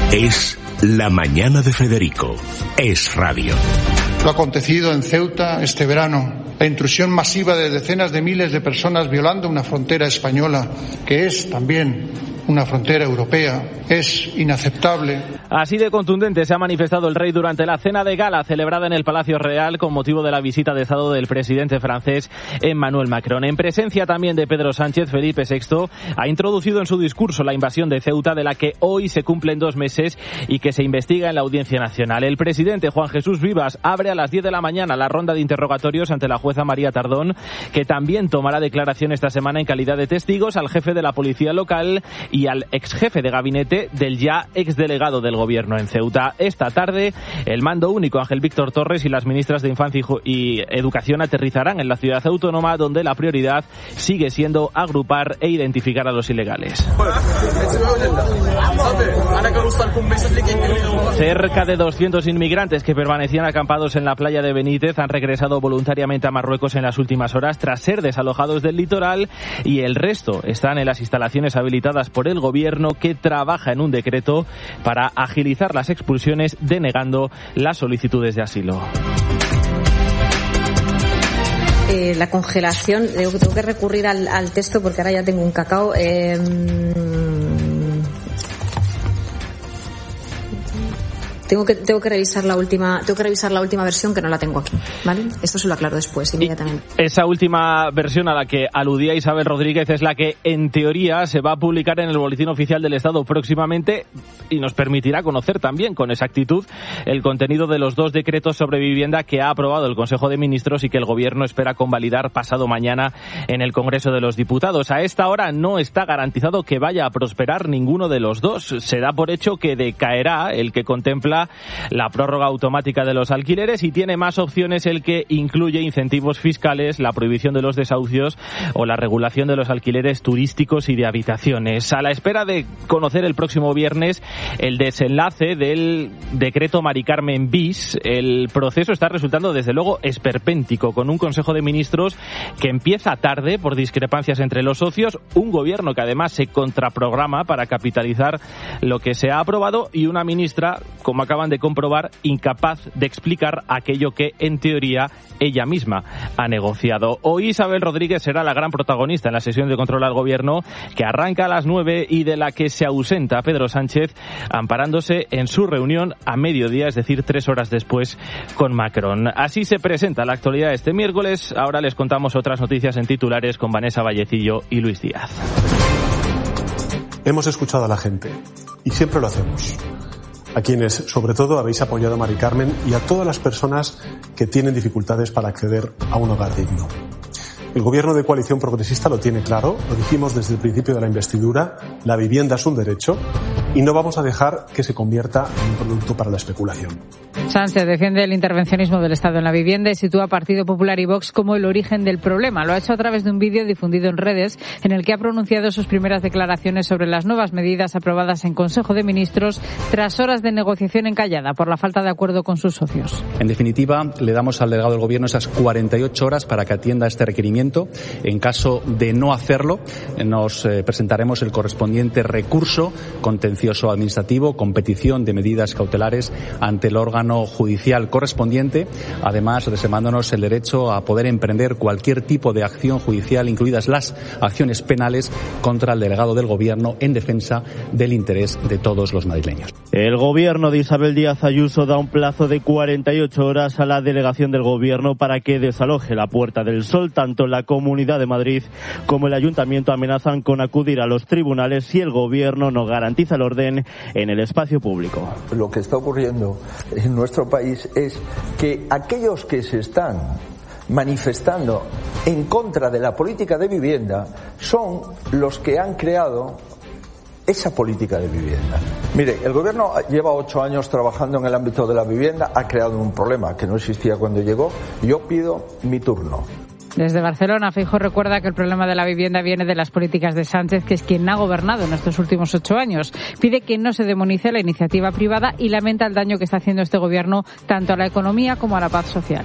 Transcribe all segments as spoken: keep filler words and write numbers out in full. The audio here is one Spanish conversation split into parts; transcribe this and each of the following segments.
Es La Mañana de Federico. Es radio. Lo acontecido en Ceuta este verano, la intrusión masiva de decenas de miles de personas violando una frontera española, que es también una frontera europea, es inaceptable. Así de contundente se ha manifestado el rey durante la cena de gala celebrada en el Palacio Real con motivo de la visita de Estado del presidente francés Emmanuel Macron. En presencia también de Pedro Sánchez, Felipe sexto ha introducido en su discurso la invasión de Ceuta, de la que hoy se cumplen dos meses y que se investiga en la Audiencia Nacional. El presidente Juan Jesús Vivas abre a las diez de la mañana la ronda de interrogatorios ante la jueza María Tardón, que también tomará declaración esta semana en calidad de testigos al jefe de la policía local y al ex jefe de gabinete del ya exdelegado del gobierno en Ceuta. Esta tarde, el mando único Ángel Víctor Torres y las ministras de Infancia y Educación aterrizarán en la ciudad autónoma, donde la prioridad sigue siendo agrupar e identificar a los ilegales. Cerca de doscientos inmigrantes que permanecían acampados en la playa de Benítez han regresado voluntariamente a Marruecos en las últimas horas tras ser desalojados del litoral, y el resto están en las instalaciones habilitadas por el gobierno, que trabaja en un decreto para agilizar las expulsiones, denegando las solicitudes de asilo. Eh, la congelación, tengo que recurrir al, al texto porque ahora ya tengo un cacao. Eh, Tengo que tengo que revisar la última tengo que revisar la última versión, que no la tengo aquí, ¿vale? Esto se lo aclaro después, inmediatamente. Y esa última versión a la que aludía Isabel Rodríguez es la que en teoría se va a publicar en el Boletín Oficial del Estado próximamente y nos permitirá conocer también con exactitud el contenido de los dos decretos sobre vivienda que ha aprobado el Consejo de Ministros y que el Gobierno espera convalidar pasado mañana en el Congreso de los Diputados. A esta hora no está garantizado que vaya a prosperar ninguno de los dos. Se da por hecho que decaerá el que contempla la prórroga automática de los alquileres y tiene más opciones el que incluye incentivos fiscales, la prohibición de los desahucios o la regulación de los alquileres turísticos y de habitaciones. A la espera de conocer el próximo viernes el desenlace del decreto Mari Carmen bis, el proceso está resultando desde luego esperpéntico, con un Consejo de Ministros que empieza tarde por discrepancias entre los socios, un gobierno que además se contraprograma para capitalizar lo que se ha aprobado y una ministra, como acaban de comprobar, incapaz de explicar aquello que en teoría ella misma ha negociado. Hoy Isabel Rodríguez será la gran protagonista en la sesión de control al gobierno, que arranca a las nueve y de la que se ausenta Pedro Sánchez, amparándose en su reunión a mediodía, es decir, tres horas después con Macron. Así se presenta la actualidad este miércoles. Ahora les contamos otras noticias en titulares con Vanessa Vallecillo y Luis Díaz. Hemos escuchado a la gente y siempre lo hacemos. A quienes, sobre todo, habéis apoyado a Mari Carmen y a todas las personas que tienen dificultades para acceder a un hogar digno. El gobierno de coalición progresista lo tiene claro, lo dijimos desde el principio de la investidura, la vivienda es un derecho y no vamos a dejar que se convierta en un producto para la especulación. Sánchez defiende el intervencionismo del Estado en la vivienda y sitúa a Partido Popular y Vox como el origen del problema. Lo ha hecho a través de un vídeo difundido en redes en el que ha pronunciado sus primeras declaraciones sobre las nuevas medidas aprobadas en Consejo de Ministros tras horas de negociación encallada por la falta de acuerdo con sus socios. En definitiva, le damos al delegado del Gobierno esas cuarenta y ocho horas para que atienda este requerimiento. En caso de no hacerlo, nos eh, presentaremos el correspondiente recurso contencioso administrativo con petición de medidas cautelares ante el órgano judicial correspondiente, además reservándonos el derecho a poder emprender cualquier tipo de acción judicial, incluidas las acciones penales contra el delegado del Gobierno en defensa del interés de todos los madrileños. El Gobierno de Isabel Díaz Ayuso da un plazo de cuarenta y ocho horas a la delegación del Gobierno para que desaloje la Puerta del Sol. Tanto la Comunidad de Madrid como el Ayuntamiento amenazan con acudir a los tribunales si el Gobierno no garantiza el orden en el espacio público. Lo que está ocurriendo en nuestro país es que aquellos que se están manifestando en contra de la política de vivienda son los que han creado esa política de vivienda. Mire, el Gobierno lleva ocho años trabajando en el ámbito de la vivienda, ha creado un problema que no existía cuando llegó. Yo pido mi turno. Desde Barcelona, Feijóo recuerda que el problema de la vivienda viene de las políticas de Sánchez, que es quien ha gobernado en estos últimos ocho años. Pide que no se demonice la iniciativa privada y lamenta el daño que está haciendo este gobierno tanto a la economía como a la paz social.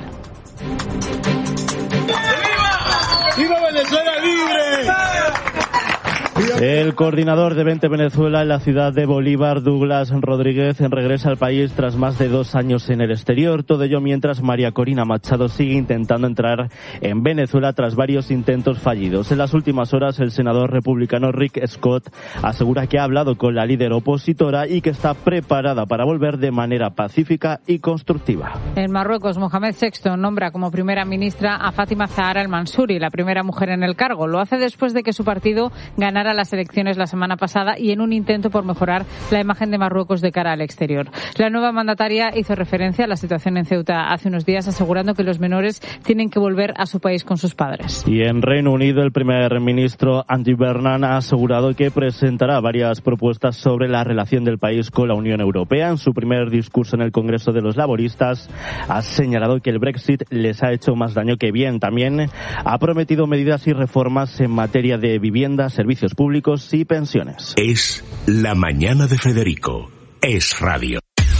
¡Viva Venezuela libre! El coordinador de Vente Venezuela en la ciudad de Bolívar, Douglas Rodríguez, regresa al país tras más de dos años en el exterior. Todo ello mientras María Corina Machado sigue intentando entrar en Venezuela tras varios intentos fallidos. En las últimas horas, el senador republicano Rick Scott asegura que ha hablado con la líder opositora y que está preparada para volver de manera pacífica y constructiva. En Marruecos, Mohamed sexto nombra como primera ministra a Fátima Zahara al-Mansuri, la primera mujer en el cargo. Lo hace después de que su partido ganara las elecciones la semana pasada y en un intento por mejorar la imagen de Marruecos de cara al exterior. La nueva mandataria hizo referencia a la situación en Ceuta hace unos días, asegurando que los menores tienen que volver a su país con sus padres. Y en Reino Unido, el primer ministro Andy Burnham ha asegurado que presentará varias propuestas sobre la relación del país con la Unión Europea. En su primer discurso en el Congreso de los Laboristas, ha señalado que el Brexit les ha hecho más daño que bien. También ha prometido medidas y reformas en materia de vivienda, servicios públicos y pensiones. Es La Mañana de Federico. Es Radio.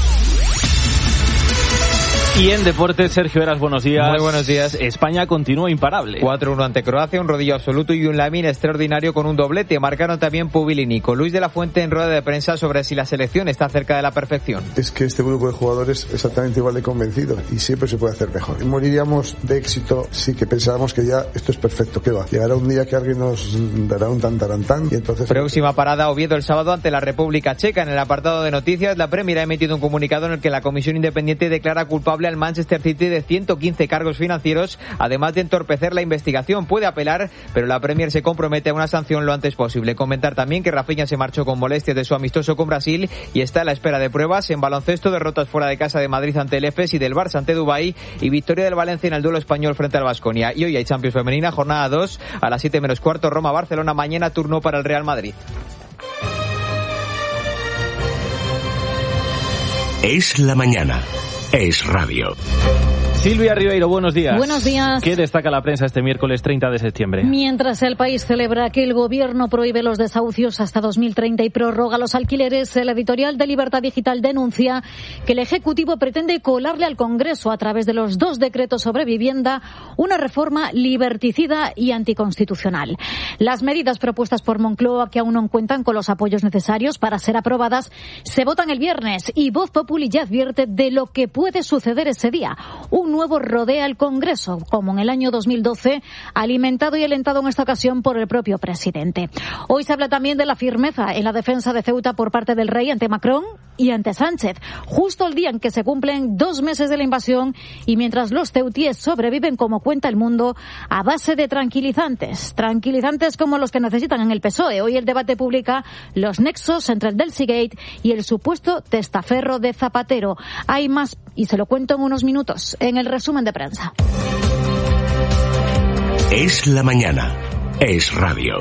Y en deportes, Sergio Eras, buenos días. Muy buenos días. España continúa imparable. cuatro uno ante Croacia, un rodillo absoluto y un Lamine extraordinario con un doblete. Marcaron también Pubil y Nico. Luis de la Fuente en rueda de prensa sobre si la selección está cerca de la perfección. Es que este grupo de jugadores es exactamente igual de convencido y siempre se puede hacer mejor. Moriríamos de éxito si que pensábamos que ya esto es perfecto. ¿Qué va? Llegará un día que alguien nos dará un tantarantán y entonces... Próxima parada, Oviedo el sábado ante la República Checa. En el apartado de noticias, la Premier ha emitido un comunicado en el que la Comisión Independiente declara culpable al Manchester City de ciento quince cargos financieros, además de entorpecer la investigación. Puede apelar, pero la Premier se compromete a una sanción lo antes posible. Comentar también que Rafinha se marchó con molestias de su amistoso con Brasil y está a la espera de pruebas. En baloncesto, derrotas fuera de casa de Madrid ante el Efes y del Barça ante Dubái, y victoria del Valencia en el duelo español frente al Baskonia. Y hoy hay Champions femenina, jornada dos, a las siete menos cuarto, Roma-Barcelona. Mañana turno para el Real Madrid. Es la mañana. Es Radio. Silvia Ribeiro, buenos días. Buenos días. ¿Qué destaca la prensa este miércoles treinta de septiembre? Mientras el país celebra que el gobierno prohíbe los desahucios hasta dos mil treinta y prorroga los alquileres, el editorial de Libertad Digital denuncia que el Ejecutivo pretende colarle al Congreso a través de los dos decretos sobre vivienda una reforma liberticida y anticonstitucional. Las medidas propuestas por Moncloa, que aún no cuentan con los apoyos necesarios para ser aprobadas, se votan el viernes y Voz Populi ya advierte de lo que puede suceder ese día. Un nuevo rodea el Congreso, como en el año dos mil doce, alimentado y alentado en esta ocasión por el propio presidente. Hoy se habla también de la firmeza en la defensa de Ceuta por parte del rey ante Macron y ante Sánchez, justo el día en que se cumplen dos meses de la invasión y mientras los ceutíes sobreviven, como cuenta El Mundo, a base de tranquilizantes, tranquilizantes como los que necesitan en el P S O E. Hoy el debate publica los nexos entre el Delsigate y el supuesto testaferro de Zapatero. Hay más y se lo cuento en unos minutos en el resumen de prensa. Es la mañana. Es Radio.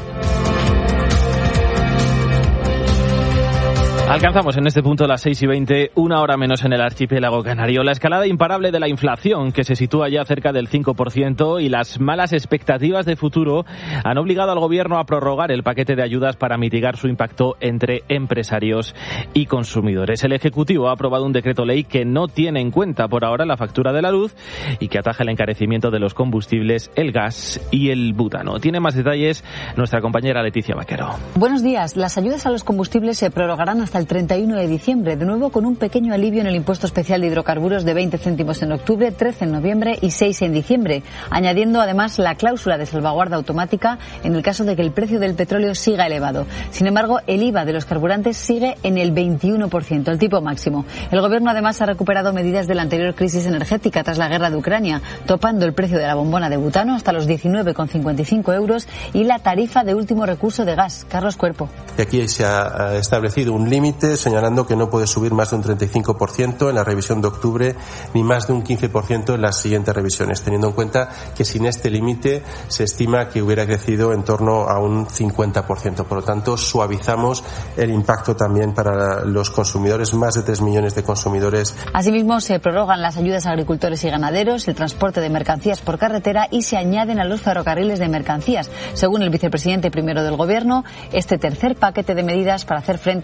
Alcanzamos en este punto las seis y veinte, una hora menos en el archipiélago canario. La escalada imparable de la inflación, que se sitúa ya cerca del cinco por ciento, y las malas expectativas de futuro han obligado al Gobierno a prorrogar el paquete de ayudas para mitigar su impacto entre empresarios y consumidores. El Ejecutivo ha aprobado un decreto ley que no tiene en cuenta por ahora la factura de la luz y que ataja el encarecimiento de los combustibles, el gas y el butano. Tiene más detalles nuestra compañera Leticia Vaquero. Buenos días. Las ayudas a los combustibles se prorrogarán hasta el treinta y uno de diciembre, de nuevo con un pequeño alivio en el impuesto especial de hidrocarburos de veinte céntimos en octubre, trece en noviembre y seis en diciembre, añadiendo además la cláusula de salvaguarda automática en el caso de que el precio del petróleo siga elevado. Sin embargo, el I V A de los carburantes sigue en el veintiuno por ciento, el tipo máximo. El Gobierno además ha recuperado medidas de la anterior crisis energética tras la guerra de Ucrania, topando el precio de la bombona de butano hasta los diecinueve con cincuenta y cinco euros y la tarifa de último recurso de gas. Carlos Cuerpo. Aquí se ha establecido un límite señalando que no puede subir más de un treinta y cinco por ciento en la revisión de octubre ni más de un quince por ciento en las siguientes revisiones, teniendo en cuenta que sin este límite se estima que hubiera crecido en torno a un cincuenta por ciento. Por lo tanto, suavizamos el impacto también para los consumidores, más de tres millones de consumidores. Asimismo, se prorrogan las ayudas a agricultores y ganaderos, el transporte de mercancías por carretera y se añaden a los ferrocarriles de mercancías. Según el vicepresidente primero del Gobierno, este tercer paquete de medidas para hacer frente a la escalada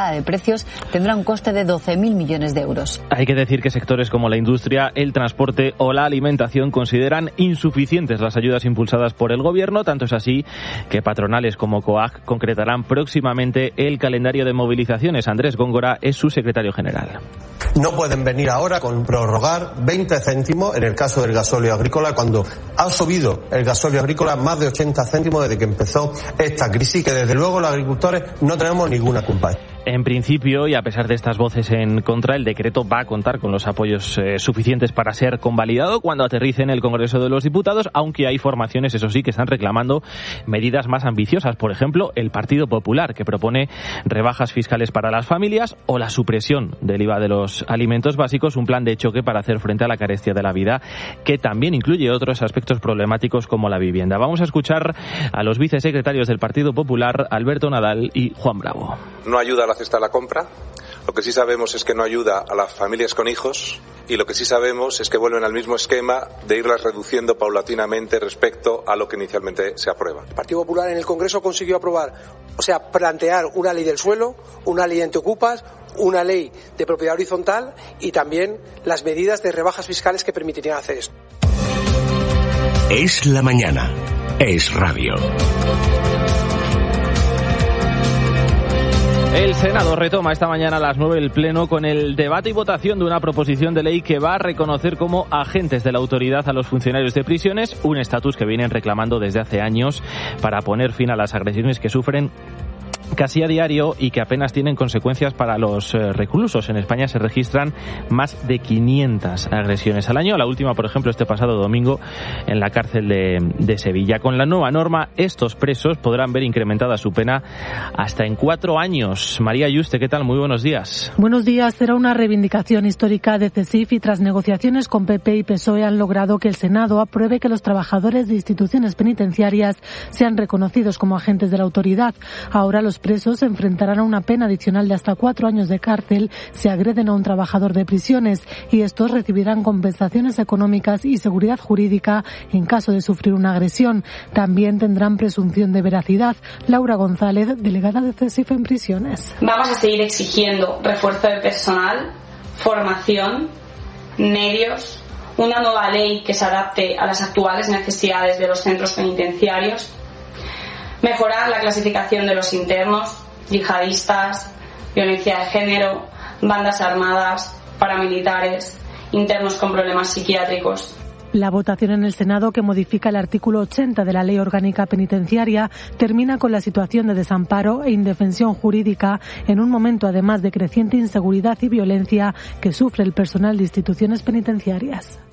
escalada de precios tendrá un coste de doce mil millones de euros. Hay que decir que sectores como la industria, el transporte o la alimentación consideran insuficientes las ayudas impulsadas por el Gobierno. Tanto es así que patronales como COAG concretarán próximamente el calendario de movilizaciones. Andrés Góngora es su secretario general. No pueden venir ahora con prorrogar veinte céntimos en el caso del gasóleo agrícola, cuando ha subido el gasóleo agrícola más de ochenta céntimos desde que empezó esta crisis, que desde luego los agricultores no tenemos ninguna culpa. En principio, y a pesar de estas voces en contra, el decreto va a contar con los apoyos eh, suficientes para ser convalidado cuando aterrice en el Congreso de los Diputados, aunque hay formaciones, eso sí, que están reclamando medidas más ambiciosas. Por ejemplo, el Partido Popular, que propone rebajas fiscales para las familias o la supresión del I V A de los alimentos básicos, un plan de choque para hacer frente a la carestía de la vida, que también incluye otros aspectos problemáticos como la vivienda. Vamos a escuchar a los vicesecretarios del Partido Popular, Alberto Nadal y Juan Bravo. No ayuda a la cesta de la compra. Lo que sí sabemos es que no ayuda a las familias con hijos, y lo que sí sabemos es que vuelven al mismo esquema de irlas reduciendo paulatinamente respecto a lo que inicialmente se aprueba. El Partido Popular en el Congreso consiguió aprobar, o sea, plantear una ley del suelo, una ley antiocupas, una ley de propiedad horizontal y también las medidas de rebajas fiscales que permitirían hacer esto. Es la mañana. Es radio. El Senado retoma esta mañana a las nueve el Pleno con el debate y votación de una proposición de ley que va a reconocer como agentes de la autoridad a los funcionarios de prisiones, un estatus que vienen reclamando desde hace años para poner fin a las agresiones que sufren casi a diario y que apenas tienen consecuencias para los eh, reclusos. En España se registran más de quinientas agresiones al año. La última, por ejemplo, este pasado domingo en la cárcel de, de Sevilla. Con la nueva norma, estos presos podrán ver incrementada su pena hasta en cuatro años. María Yuste, ¿qué tal? Muy buenos días. Buenos días. Será una reivindicación histórica de CESIF y tras negociaciones con P P y P S O E han logrado que el Senado apruebe que los trabajadores de instituciones penitenciarias sean reconocidos como agentes de la autoridad. Ahora los presos se enfrentarán a una pena adicional de hasta cuatro años de cárcel si agreden a un trabajador de prisiones, y estos recibirán compensaciones económicas y seguridad jurídica en caso de sufrir una agresión. También tendrán presunción de veracidad. Laura González, delegada de CESIF en prisiones. Vamos a seguir exigiendo refuerzo de personal, formación, medios, una nueva ley que se adapte a las actuales necesidades de los centros penitenciarios, mejorar la clasificación de los internos, yihadistas, violencia de género, bandas armadas, paramilitares, internos con problemas psiquiátricos. La votación en el Senado, que modifica el artículo ochenta de la Ley Orgánica Penitenciaria, termina con la situación de desamparo e indefensión jurídica en un momento, además, de creciente inseguridad y violencia que sufre el personal de instituciones penitenciarias.